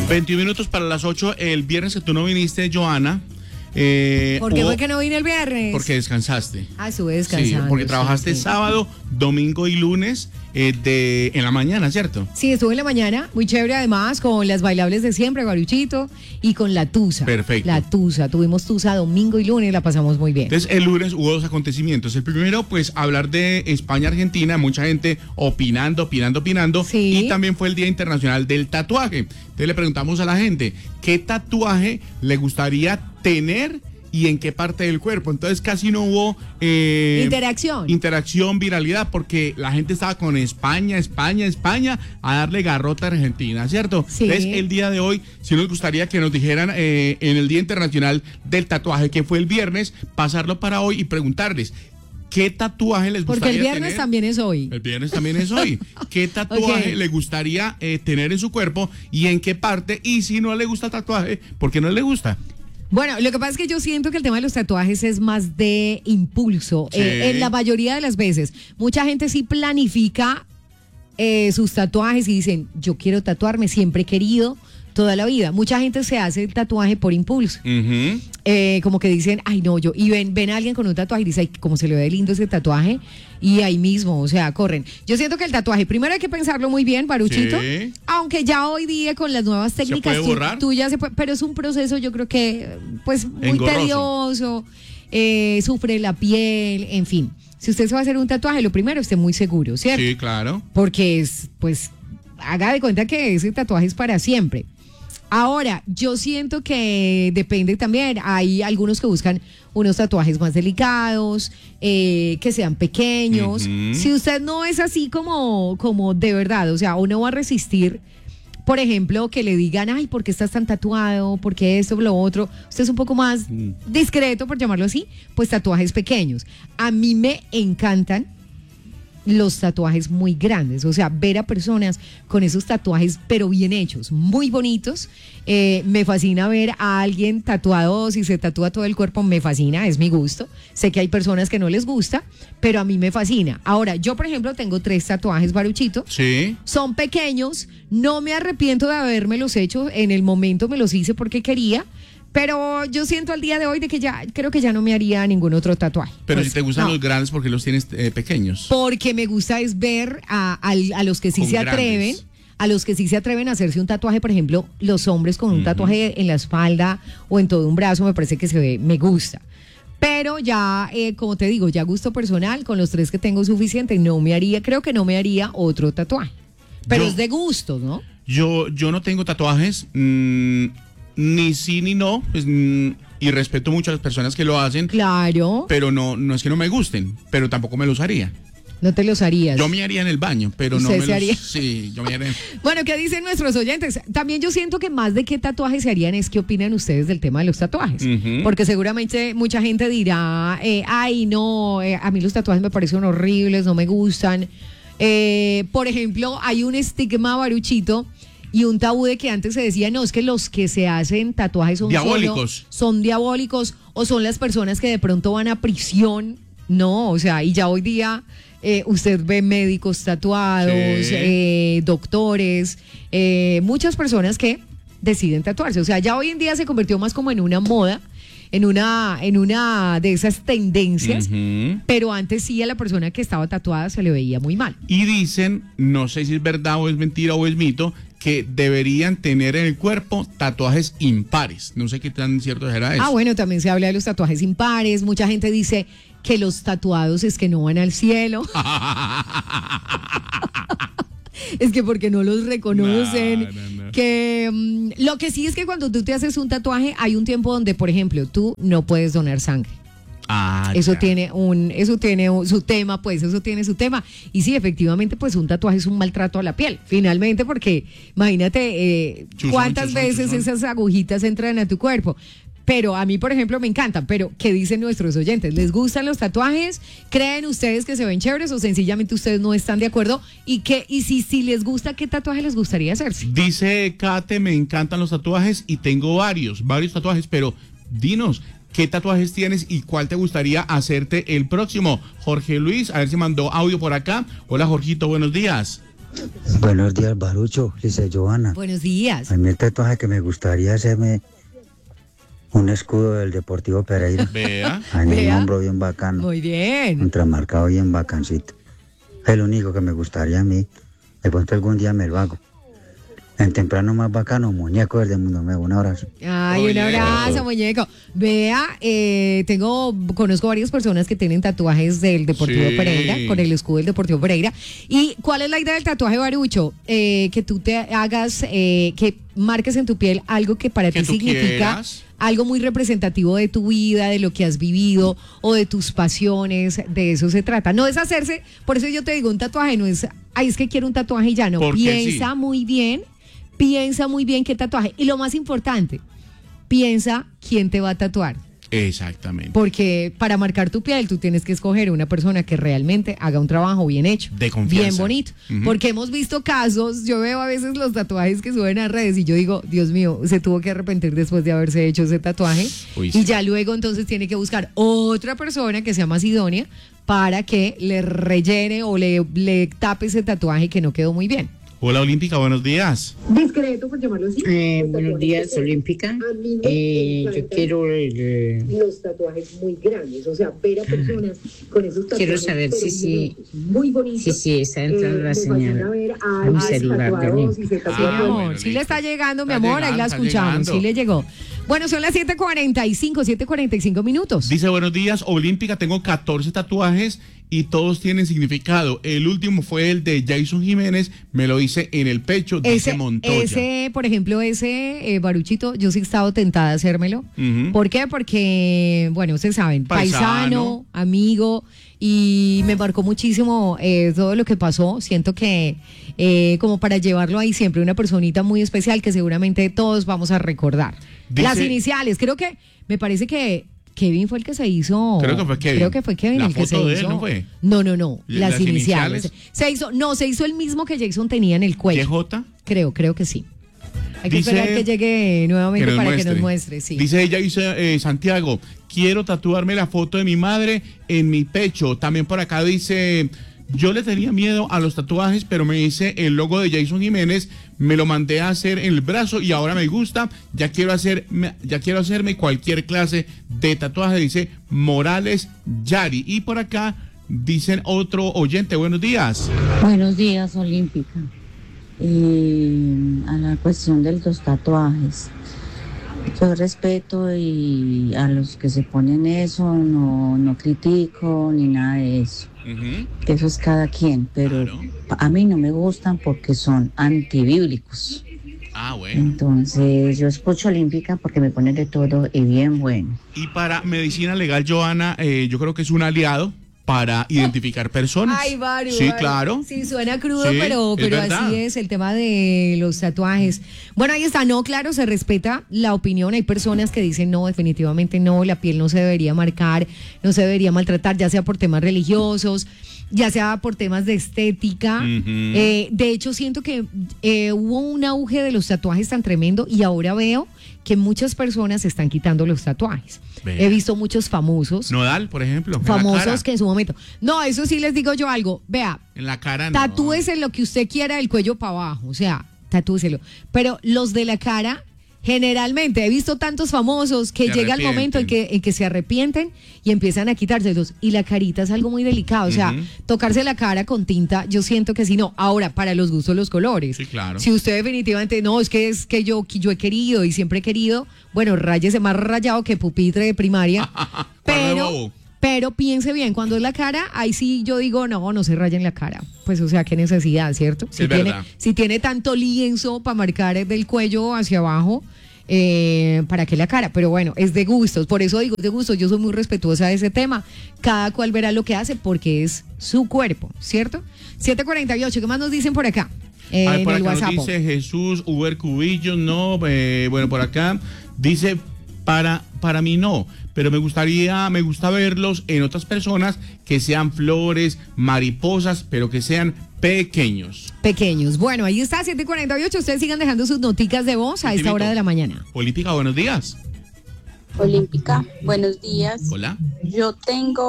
21 minutos para las 8, el viernes que tú no viniste, Joana. ¿Por qué fue que no vine el viernes? Porque descansaste. Estuve descansando. Sí, porque trabajaste sábado, domingo y lunes en la mañana, ¿cierto? Sí, estuve en la mañana, muy chévere además, con las bailables de siempre, Baruchito, y con la Tusa. Perfecto. La Tusa, tuvimos Tusa domingo y lunes, la pasamos muy bien. Entonces, el lunes hubo dos acontecimientos. El primero, pues, hablar de España-Argentina, mucha gente opinando. Sí. Y también fue el Día Internacional del Tatuaje. Entonces, le preguntamos a la gente, ¿qué tatuaje le gustaría tener y en qué parte del cuerpo? Entonces casi no hubo interacción, viralidad, porque la gente estaba con España a darle garrota a Argentina, ¿cierto? Sí. Entonces el día de hoy sí nos gustaría que nos dijeran en el Día Internacional del Tatuaje, que fue el viernes, pasarlo para hoy y preguntarles ¿qué tatuaje les gustaría tener? Porque el viernes también es hoy. El viernes también es hoy. ¿Qué tatuaje le gustaría tener en su cuerpo y en qué parte? Y si no le gusta el tatuaje, ¿por qué no le gusta? Bueno, lo que pasa es que yo siento que el tema de los tatuajes es más de impulso. Sí. En la mayoría de las veces, mucha gente sí planifica sus tatuajes y dicen, yo quiero tatuarme, siempre he querido, toda la vida. Mucha gente se hace el tatuaje por impulso. Uh-huh. Como que dicen, ay no, y ven a alguien con un tatuaje y dice, ay, cómo se le ve lindo ese tatuaje, y ahí mismo, o sea, corren. Yo siento que el tatuaje, primero hay que pensarlo muy bien, Baruchito, sí. Aunque ya hoy día con las nuevas técnicas, ¿Se puede borrar? tú ya se puede, pero es un proceso, yo creo que, pues, muy Engorroso. tedioso, sufre la piel, en fin. Si usted se va a hacer un tatuaje, lo primero, esté muy seguro, ¿cierto? Sí, claro. Porque pues, haga de cuenta que ese tatuaje es para siempre. Ahora, yo siento que depende también, hay algunos que buscan unos tatuajes más delicados, que sean pequeños. Uh-huh. Si usted no es así como de verdad, o sea, uno va a resistir, por ejemplo, que le digan, ay, ¿por qué estás tan tatuado? ¿Por qué esto, lo otro? Usted es un poco más discreto, por llamarlo así, pues tatuajes pequeños. A mí me encantan los tatuajes muy grandes, o sea, ver a personas con esos tatuajes pero bien hechos, muy bonitos. Me fascina ver a alguien tatuado, si se tatúa todo el cuerpo, me fascina, es mi gusto. Sé que hay personas que no les gusta, pero a mí me fascina. Ahora, yo por ejemplo tengo 3 tatuajes, Baruchito. Sí. Son pequeños, no me arrepiento de habérmelos hecho, en el momento me los hice porque quería. Pero yo siento al día de hoy de que ya, creo que ya no me haría ningún otro tatuaje. Pero pues, si te gustan no. los grandes, ¿por qué los tienes pequeños? Porque me gusta es ver a los que sí Con se atreven, grandes. a los que sí se atreven a hacerse un tatuaje, por ejemplo, los hombres con un tatuaje en la espalda o en todo un brazo, me parece que se ve, me gusta. Pero ya, como te digo, ya gusto personal, con los 3 que tengo suficiente, creo que no me haría otro tatuaje. Pero es de gusto, ¿no? Yo no tengo tatuajes, ni sí ni no, pues, y respeto mucho a las personas que lo hacen. Claro. Pero no es que no me gusten, pero tampoco me los haría. No te los harías. Yo me haría en el baño, pero no ¿Usted me se haría? Sí, yo me haría. Bueno, ¿qué dicen nuestros oyentes? También yo siento que más de qué tatuajes se harían es qué opinan ustedes del tema de los tatuajes. Uh-huh. Porque seguramente mucha gente dirá, ay, no, a mí los tatuajes me parecen horribles, no me gustan. Por ejemplo, hay un estigma, Baruchito, y un tabú de que antes se decía, no, es que los que se hacen tatuajes son diabólicos. Son diabólicos, o son las personas que de pronto van a prisión. No, o sea, y ya hoy día usted ve médicos tatuados, Sí. doctores, muchas personas que deciden tatuarse. O sea, ya hoy en día se convirtió más como en una moda, en una de esas tendencias, Uh-huh. pero antes sí a la persona que estaba tatuada se le veía muy mal. Y dicen, no sé si es verdad o es mentira o es mito, que deberían tener en el cuerpo tatuajes impares. No sé qué tan cierto será eso. Bueno, también se habla de los tatuajes impares. Mucha gente dice que los tatuados es que no van al cielo. Es que porque no los reconocen. No. Que lo que sí es que cuando tú te haces un tatuaje hay un tiempo donde, por ejemplo, tú no puedes donar sangre. Eso ya. tiene su tema, pues eso tiene su tema. Y sí, efectivamente, pues un tatuaje es un maltrato a la piel, finalmente, porque imagínate cuántas veces esas agujitas entran a tu cuerpo. Pero a mí, por ejemplo, me encantan. Pero, ¿qué dicen nuestros oyentes? ¿Les gustan los tatuajes? ¿Creen ustedes que se ven chéveres o sencillamente ustedes no están de acuerdo? Y si les gusta, ¿qué tatuaje les gustaría hacerse? Dice Kate, me encantan los tatuajes y tengo varios tatuajes, pero dinos, ¿qué tatuajes tienes y cuál te gustaría hacerte el próximo? Jorge Luis, a ver si mandó audio por acá. Hola, Jorgito, buenos días. Buenos días, Barucho, dice Johanna. Buenos días. A mí el tatuaje que me gustaría hacerme un escudo del Deportivo Pereira. Vea. A mí un Vea. hombro bien bacano, Muy bien. contramarcado bien bacancito. Es lo único que me gustaría a mí. De pronto algún día me lo hago. En temprano más bacano, muñeco del mundo nuevo. Un abrazo. Ay, un Oye. abrazo, muñeco. Vea, conozco varias personas que tienen tatuajes del Deportivo Sí. Pereira, con el escudo del Deportivo Pereira. ¿Y cuál es la idea del tatuaje, Barucho? Que tú te hagas, que marques en tu piel algo que para Que ti tú significa quieras. algo muy representativo de tu vida, de lo que has vivido o de tus pasiones. De eso se trata. No es hacerse, por eso yo te digo, un tatuaje no es, ay, es que quiero un tatuaje y ya no. Porque Piensa sí. muy bien. Piensa muy bien qué tatuaje. Y lo más importante, piensa quién te va a tatuar. Exactamente. Porque para marcar tu piel tú tienes que escoger una persona que realmente haga un trabajo bien hecho. De confianza. Bien bonito. Ujú. Porque hemos visto casos, yo veo a veces los tatuajes que suben a redes y yo digo, Dios mío, se tuvo que arrepentir después de haberse hecho ese tatuaje. Uy, y sí. ya luego entonces tiene que buscar otra persona que sea más idónea para que le rellene o le tape ese tatuaje que no quedó muy bien. Hola, Olímpica, buenos días. Discreto, por llamarlo así. Buenos días, Olímpica. Yo quiero los tatuajes muy grandes, o sea, ver a personas con esos tatuajes. Quiero saber si muy bonitos. sí está entrando la Me fascina señal ver a a mi alguien celular de tatuados y Olímpica. se Sí, tatúan. mi amor, bueno, sí le listo. está llegando, mi Está amor, ahí la llegando, está escuchamos, llegando. sí le llegó. Bueno, son las 7:45 minutos. Dice, buenos días, Olímpica, tengo 14 tatuajes y todos tienen significado. El último fue el de Jason Jiménez, me lo hice en el pecho, dice Montoya. Por ejemplo, Baruchito, yo sí he estado tentada a hacérmelo. Ujú. ¿Por qué? Porque, bueno, ustedes saben, paisano, amigo, y me marcó muchísimo todo lo que pasó. Siento que como para llevarlo ahí siempre, una personita muy especial que seguramente todos vamos a recordar. Dice- Las iniciales, me parece que Kevin fue el que se hizo. Creo que fue Kevin. Creo que fue Kevin La el que se foto de él, hizo. ¿no fue? No. ¿Las Las iniciales. iniciales? Se hizo el mismo que Jason tenía en el cuello. ¿QJ? Creo que sí. Hay que Dice- esperar que llegue nuevamente Que nos para que muestre. nos muestre, sí. Dice ella, dice Santiago, quiero tatuarme la foto de mi madre en mi pecho. También por acá dice, yo le tenía miedo a los tatuajes, pero me hice el logo de Jason Jiménez, me lo mandé a hacer en el brazo y ahora me gusta. Ya quiero hacerme cualquier clase de tatuaje, dice Morales Yari. Y por acá dicen otro oyente, buenos días. Buenos días, Olímpica. A la cuestión de los tatuajes, yo respeto y a los que se ponen eso no critico ni nada de eso. Que eso es cada quien, pero Claro. a mí no me gustan porque son antibíblicos. Ah, bueno. Entonces yo escucho Olímpica porque me ponen de todo y bien bueno. Y para medicina legal, Johanna, yo creo que es un aliado para identificar personas. Ay, Mario. Sí, claro. Sí, suena crudo, Sí, pero es verdad. así es el tema de los tatuajes. Bueno, ahí está, no, claro, se respeta la opinión. Hay personas que dicen, no, definitivamente no, la piel no se debería marcar, no se debería maltratar, ya sea por temas religiosos, ya sea por temas de estética. Ujú. De hecho, siento que hubo un auge de los tatuajes tan tremendo y ahora veo que muchas personas se están quitando los tatuajes. Vea. He visto muchos famosos. Nodal, por ejemplo. en la Famosos cara. que en su momento. No, eso sí les digo yo algo. Vea, En la cara no. tatúese lo que usted quiera del cuello para abajo. O sea, tatúeselo. Pero los de la cara, generalmente he visto tantos famosos que Se llega el momento en que se arrepienten y empiezan a quitárselos. Y la carita es algo muy delicado. O sea, Ujú. tocarse la cara con tinta, yo siento que sí, no. Ahora, para los gustos, los colores. Sí, claro. Si usted definitivamente no, es que yo he querido y siempre he querido, bueno, ráyese más rayado que pupitre de primaria. Cuerno de bobo. Pero piense bien, cuando es la cara, ahí sí yo digo, no se rayen la cara. Pues, o sea, qué necesidad, ¿cierto? Es verdad. Si tiene tanto lienzo para marcar del cuello hacia abajo, ¿para qué la cara? Pero bueno, es de gustos. Por eso digo, es de gustos. Yo soy muy respetuosa de ese tema. Cada cual verá lo que hace porque es su cuerpo, ¿cierto? 7:48, ¿qué más nos dicen por acá? Ay, En por el acá WhatsApp. nos dice Jesús Uber Cubillo, no, bueno, por acá dice, para mí no, pero me gusta verlos en otras personas que sean flores, mariposas, pero que sean pequeños. Pequeños. Bueno, ahí está, 7:48. Ustedes sigan dejando sus noticas de voz a esta Ultimito. hora de la mañana. Olímpica, buenos días. Olímpica, buenos días. Hola. Yo tengo